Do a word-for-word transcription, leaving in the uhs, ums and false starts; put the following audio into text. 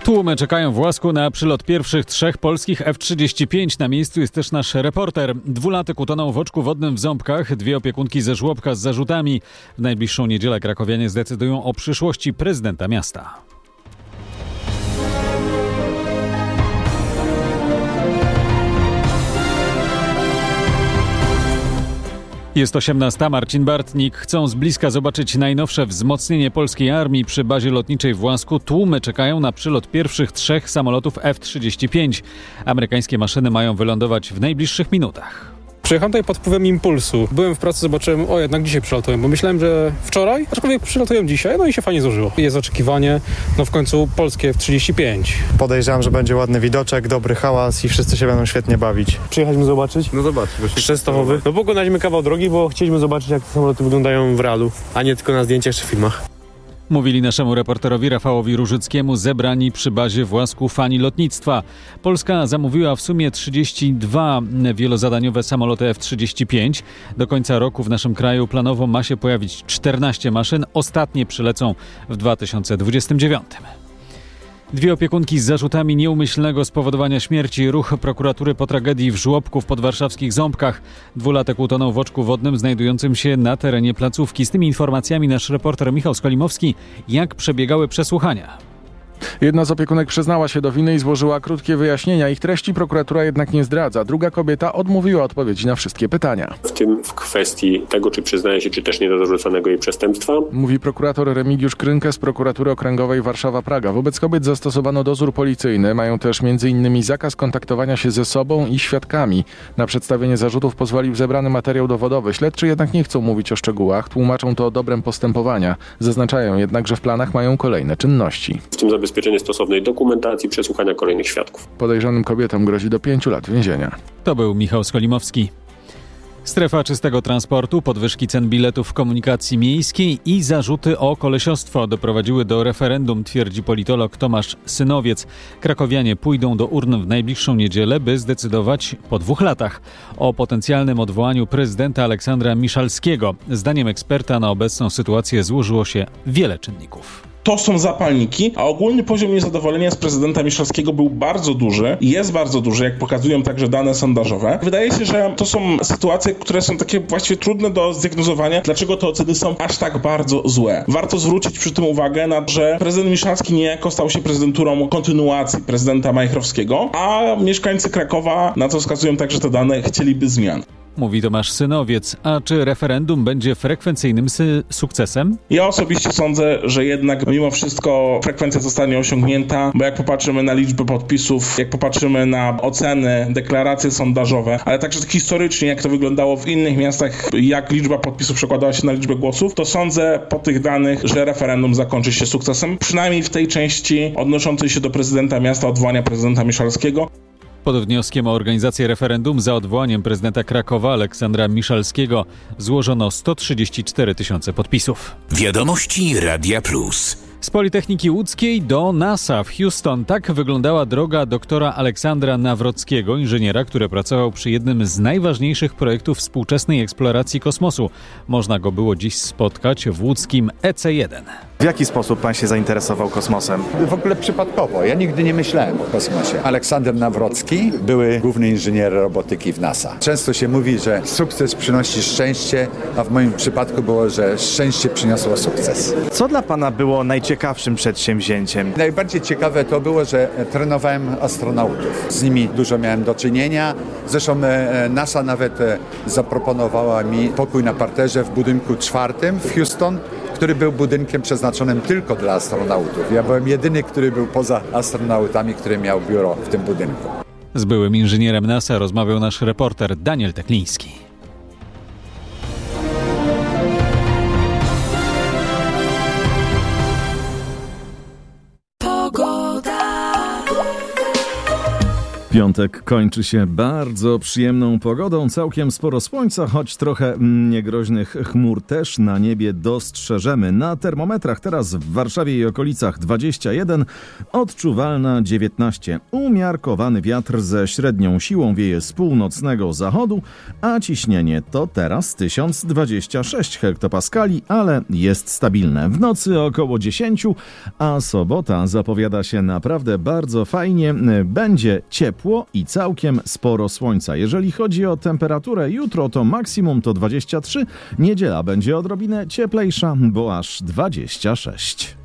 Tłumy czekają w Łasku na przylot pierwszych trzech polskich F trzydzieści pięć. Na miejscu jest też nasz reporter. Dwulatek utonął w oczku wodnym w Ząbkach. Dwie opiekunki ze żłobka z zarzutami. W najbliższą niedzielę krakowianie zdecydują o przyszłości prezydenta miasta. Jest osiemnasta. Marcin Bartnik. Chcą z bliska zobaczyć najnowsze wzmocnienie polskiej armii. Przy bazie lotniczej w Łasku tłumy czekają na przylot pierwszych trzech samolotów F trzydzieści pięć. Amerykańskie maszyny mają wylądować w najbliższych minutach. Przyjechałem tutaj pod wpływem impulsu. Byłem w pracy, zobaczyłem, o jednak dzisiaj przylatują, bo myślałem, że wczoraj, aczkolwiek przylatują dzisiaj, no i się fajnie złożyło. Jest oczekiwanie, no w końcu polskie F trzydzieści pięć. Podejrzewam, że będzie ładny widoczek, dobry hałas i wszyscy się będą świetnie bawić. Przyjechaliśmy zobaczyć. No zobaczmy. Częstochowy. No pokonaliśmy kawał drogi, bo chcieliśmy zobaczyć, jak te samoloty wyglądają w realu, a nie tylko na zdjęciach czy filmach. Mówili naszemu reporterowi Rafałowi Różyckiemu zebrani przy bazie w Łasku fani lotnictwa. Polska zamówiła w sumie trzydzieści dwa wielozadaniowe samoloty F trzydzieści pięć. Do końca roku w naszym kraju planowo ma się pojawić czternaście maszyn. Ostatnie przylecą w dwa tysiące dwudziestym dziewiątym. Dwie opiekunki z zarzutami nieumyślnego spowodowania śmierci. Ruch prokuratury po tragedii w żłobku w podwarszawskich Ząbkach. Dwulatek utonął w oczku wodnym znajdującym się na terenie placówki. Z tymi informacjami nasz reporter Michał Skolimowski. Jak przebiegały przesłuchania? Jedna z opiekunek przyznała się do winy i złożyła krótkie wyjaśnienia. Ich treści prokuratura jednak nie zdradza. Druga kobieta odmówiła odpowiedzi na wszystkie pytania. W tym w kwestii tego, czy przyznaje się, czy też nie do zarzuconego jej przestępstwa. Mówi prokurator Remigiusz Krynkę z prokuratury okręgowej Warszawa-Praga. Wobec kobiet zastosowano dozór policyjny. Mają też między innymi zakaz kontaktowania się ze sobą i świadkami. Na przedstawienie zarzutów pozwolił zebrany materiał dowodowy. Śledczy jednak nie chcą mówić o szczegółach. Tłumaczą to dobrem postępowania. Zaznaczają jednak, że w planach mają kolejne czynności. W tym zabezpieczenie stosownej dokumentacji, przesłuchania kolejnych świadków. Podejrzanym kobietom grozi do pięciu lat więzienia. To był Michał Skolimowski. Strefa czystego transportu, podwyżki cen biletów w komunikacji miejskiej i zarzuty o kolesiostwo doprowadziły do referendum, twierdzi politolog Tomasz Synowiec. Krakowianie pójdą do urn w najbliższą niedzielę, by zdecydować po dwóch latach o potencjalnym odwołaniu prezydenta Aleksandra Miszalskiego. Zdaniem eksperta na obecną sytuację złożyło się wiele czynników. To są zapalniki, a ogólny poziom niezadowolenia z prezydenta Miszalskiego był bardzo duży i jest bardzo duży, jak pokazują także dane sondażowe. Wydaje się, że to są sytuacje, które są takie właściwie trudne do zdiagnozowania, dlaczego te oceny są aż tak bardzo złe. Warto zwrócić przy tym uwagę na to, że prezydent Miszalski niejako stał się prezydenturą kontynuacji prezydenta Majchrowskiego, a mieszkańcy Krakowa, na co wskazują także te dane, chcieliby zmian. Mówi Tomasz Synowiec. A czy referendum będzie frekwencyjnym sy- sukcesem? Ja osobiście sądzę, że jednak mimo wszystko frekwencja zostanie osiągnięta, bo jak popatrzymy na liczbę podpisów, jak popatrzymy na oceny, deklaracje sondażowe, ale także historycznie, jak to wyglądało w innych miastach, jak liczba podpisów przekładała się na liczbę głosów, to sądzę po tych danych, że referendum zakończy się sukcesem, przynajmniej w tej części odnoszącej się do prezydenta miasta, odwołania prezydenta Miszalskiego. Pod wnioskiem o organizację referendum za odwołaniem prezydenta Krakowa Aleksandra Miszalskiego złożono sto trzydzieści cztery tysiące podpisów. Wiadomości Radia Plus. Z Politechniki Łódzkiej do NASA w Houston. Tak wyglądała droga doktora Aleksandra Nawrockiego, inżyniera, który pracował przy jednym z najważniejszych projektów współczesnej eksploracji kosmosu. Można go było dziś spotkać w łódzkim E C jeden. W jaki sposób pan się zainteresował kosmosem? W ogóle przypadkowo. Ja nigdy nie myślałem o kosmosie. Aleksander Nawrocki, były główny inżynier robotyki w NASA. Często się mówi, że sukces przynosi szczęście, a w moim przypadku było, że szczęście przyniosło sukces. Co dla pana było najciekawszym przedsięwzięciem? Najbardziej ciekawe to było, że trenowałem astronautów. Z nimi dużo miałem do czynienia. Zresztą NASA nawet zaproponowała mi pokój na parterze w budynku czwartym w Houston, który był budynkiem przeznaczonym tylko dla astronautów. Ja byłem jedyny, który był poza astronautami, który miał biuro w tym budynku. Z byłym inżynierem NASA rozmawiał nasz reporter Daniel Tekliński. Piątek kończy się bardzo przyjemną pogodą, całkiem sporo słońca, choć trochę niegroźnych chmur też na niebie dostrzeżemy. Na termometrach teraz w Warszawie i okolicach dwadzieścia jeden, odczuwalna dziewiętnaście. Umiarkowany wiatr ze średnią siłą wieje z północnego zachodu, a ciśnienie to teraz tysiąc dwadzieścia sześć hektopaskali, ale jest stabilne. W nocy około dziesięć, a sobota zapowiada się naprawdę bardzo fajnie. Będzie ciepło i całkiem sporo słońca. Jeżeli chodzi o temperaturę jutro, to maksimum to dwadzieścia trzy, niedziela będzie odrobinę cieplejsza, bo aż dwadzieścia sześć.